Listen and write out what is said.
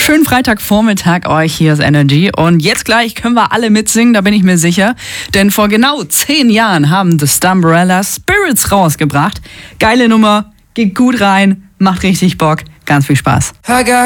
Schönen Freitagvormittag euch, hier ist Energy. Und jetzt gleich können wir alle mitsingen, da bin ich mir sicher. Denn vor genau 10 Jahren haben The Stumbrella Spirits rausgebracht. Geile Nummer, geht gut rein, macht richtig Bock, ganz viel Spaß.